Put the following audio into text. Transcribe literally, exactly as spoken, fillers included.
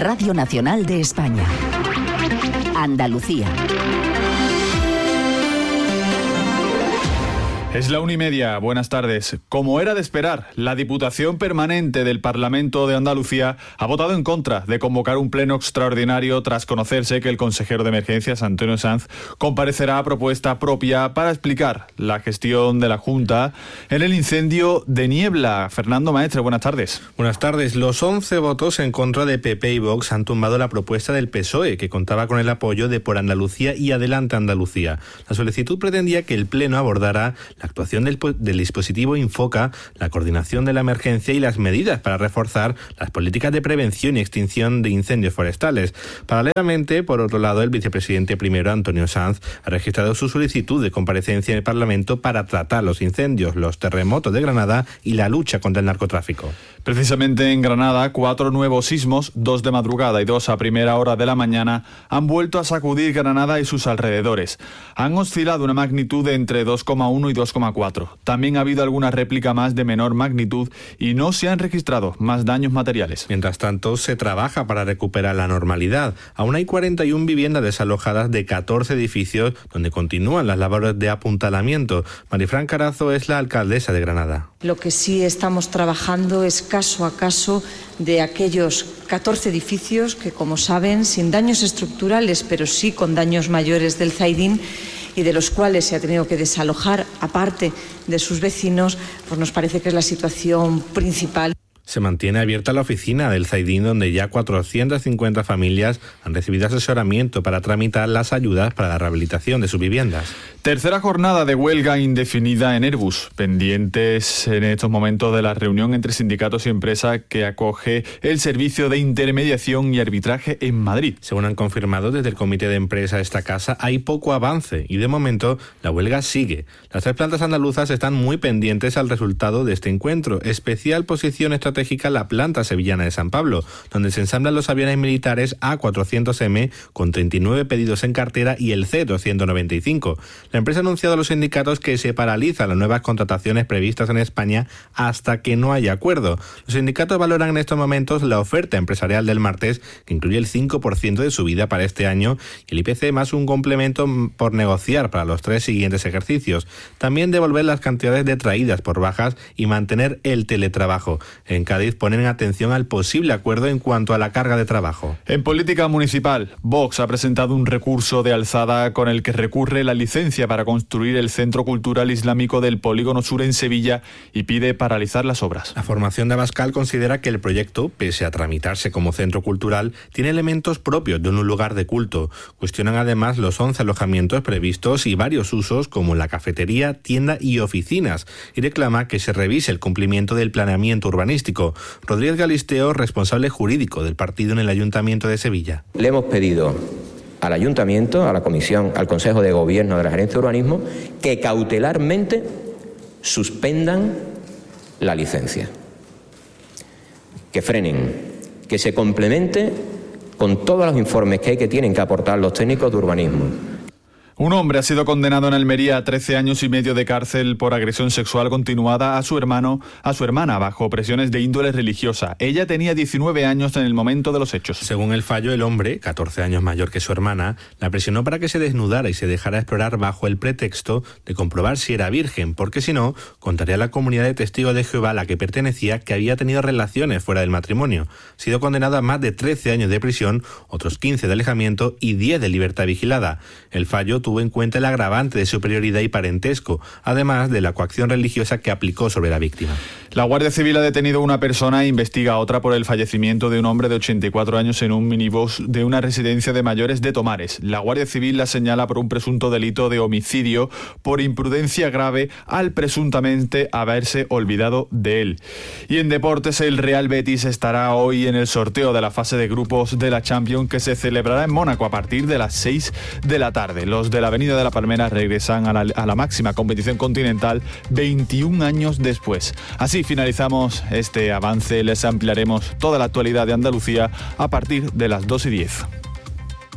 Radio Nacional de España. Andalucía. Es la una y media. Buenas tardes. Como era de esperar, la Diputación Permanente del Parlamento de Andalucía ha votado en contra de convocar un pleno extraordinario tras conocerse que el consejero de Emergencias, Antonio Sanz, comparecerá a propuesta propia para explicar la gestión de la Junta en el incendio de Niebla. Fernando Maestre, buenas tardes. Buenas tardes. Los once votos en contra de P P y Vox han tumbado la propuesta del P S O E, que contaba con el apoyo de Por Andalucía y Adelante Andalucía. La solicitud pretendía que el pleno abordara la actuación del, del dispositivo Infoca, la coordinación de la emergencia y las medidas para reforzar las políticas de prevención y extinción de incendios forestales. Paralelamente, por otro lado, el vicepresidente primero, Antonio Sanz, ha registrado su solicitud de comparecencia en el Parlamento para tratar los incendios, los terremotos de Granada y la lucha contra el narcotráfico. Precisamente en Granada, cuatro nuevos sismos, dos de madrugada y dos a primera hora de la mañana, han vuelto a sacudir Granada y sus alrededores. Han oscilado una magnitud de entre dos coma uno y dos coma cuatro. También ha habido alguna réplica más de menor magnitud y no se han registrado más daños materiales. Mientras tanto, se trabaja para recuperar la normalidad. Aún hay cuarenta y una viviendas desalojadas de catorce edificios donde continúan las labores de apuntalamiento. Marifran Carazo es la alcaldesa de Granada. Lo que sí estamos trabajando es caso a caso de aquellos catorce edificios que, como saben, sin daños estructurales, pero sí con daños mayores del Zaidín, y de los cuales se ha tenido que desalojar, aparte de sus vecinos, pues nos parece que es la situación principal. Se mantiene abierta la oficina del Zaidín, donde ya cuatrocientas cincuenta familias han recibido asesoramiento para tramitar las ayudas para la rehabilitación de sus viviendas. Tercera jornada de huelga indefinida en Airbus, pendientes en estos momentos de la reunión entre sindicatos y empresa que acoge el servicio de intermediación y arbitraje en Madrid. Según han confirmado desde el comité de empresa de esta casa, hay poco avance y de momento la huelga sigue. Las tres plantas andaluzas están muy pendientes al resultado de este encuentro. Especial posición estratégica la planta sevillana de San Pablo, donde se ensamblan los aviones militares A cuatrocientos eme con treinta y nueve pedidos en cartera y el C doscientos noventa y cinco. La empresa ha anunciado a los sindicatos que se paralizan las nuevas contrataciones previstas en España hasta que no haya acuerdo. Los sindicatos valoran en estos momentos la oferta empresarial del martes, que incluye el cinco por ciento de subida para este año, y el I P C más un complemento por negociar para los tres siguientes ejercicios. También devolver las cantidades detraídas por bajas y mantener el teletrabajo. En Cádiz ponen atención al posible acuerdo en cuanto a la carga de trabajo. En política municipal, Vox ha presentado un recurso de alzada con el que recurre la licencia para construir el Centro Cultural Islámico del Polígono Sur en Sevilla y pide paralizar las obras. La formación de Abascal considera que el proyecto, pese a tramitarse como centro cultural, tiene elementos propios de un lugar de culto. Cuestionan además los once alojamientos previstos y varios usos como la cafetería, tienda y oficinas, y reclama que se revise el cumplimiento del planeamiento urbanístico. Rodríguez Galisteo, responsable jurídico del partido en el Ayuntamiento de Sevilla. Le hemos pedido al Ayuntamiento, a la Comisión, al Consejo de Gobierno de la Gerencia de Urbanismo, que cautelarmente suspendan la licencia, que frenen, que se complemente con todos los informes que hay que tienen que aportar los técnicos de urbanismo. Un hombre ha sido condenado en Almería a trece años y medio de cárcel por agresión sexual continuada a su hermano, a su hermana, bajo presiones de índole religiosa. Ella tenía diecinueve años en el momento de los hechos. Según el fallo, el hombre, catorce años mayor que su hermana, la presionó para que se desnudara y se dejara explorar bajo el pretexto de comprobar si era virgen, porque si no, contaría a la comunidad de testigos de Jehová a la que pertenecía que había tenido relaciones fuera del matrimonio. Ha sido condenado a más de trece años de prisión, otros quince de alejamiento y diez de libertad vigilada. El fallo tuvo en cuenta el agravante de superioridad y parentesco, además de la coacción religiosa que aplicó sobre la víctima. La Guardia Civil ha detenido a una persona e investiga a otra por el fallecimiento de un hombre de ochenta y cuatro años en un minibús de una residencia de mayores de Tomares. La Guardia Civil la señala por un presunto delito de homicidio por imprudencia grave al presuntamente haberse olvidado de él. Y en deportes, el Real Betis estará hoy en el sorteo de la fase de grupos de la Champions, que se celebrará en Mónaco a partir de las seis de la tarde. Los de la Avenida de la Palmera regresan a la, a la máxima competición continental veintiún años después. Así finalizamos este avance. Les ampliaremos toda la actualidad de Andalucía a partir de las dos y diez.